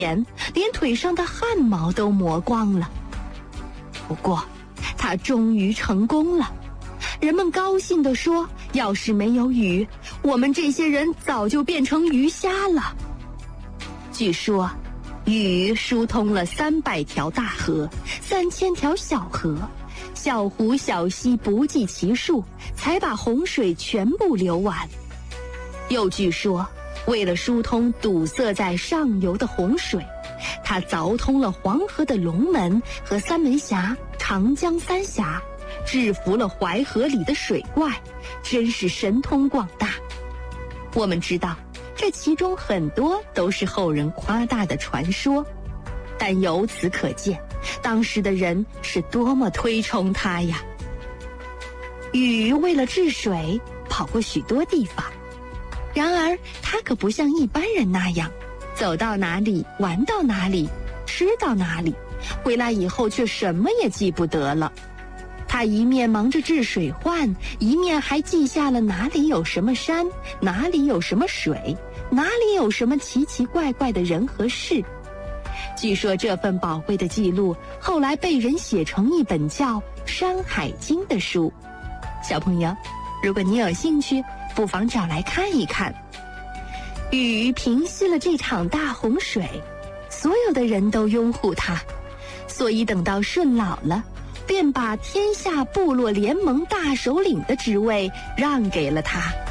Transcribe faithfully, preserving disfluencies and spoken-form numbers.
连腿上的汗毛都磨光了。不过他终于成功了，人们高兴地说，要是没有雨，我们这些人早就变成鱼虾了。据说雨疏通了三百条大河，三千条小河，小湖小溪不计其数，才把洪水全部流完。又据说为了疏通堵塞在上游的洪水，他凿通了黄河的龙门和三门峡、长江三峡，制服了淮河里的水怪，真是神通广大。我们知道这其中很多都是后人夸大的传说，但由此可见当时的人是多么推崇他呀。禹为了治水跑过许多地方，然而他可不像一般人那样走到哪里玩到哪里吃到哪里，回来以后却什么也记不得了。他一面忙着治水患，一面还记下了哪里有什么山，哪里有什么水，哪里有什么奇奇怪怪的人和事。据说这份宝贵的记录后来被人写成一本叫《山海经》的书。小朋友，如果你有兴趣，不妨找来看一看。禹平息了这场大洪水，所有的人都拥护他，所以等到舜老了，便把天下部落联盟大首领的职位让给了他。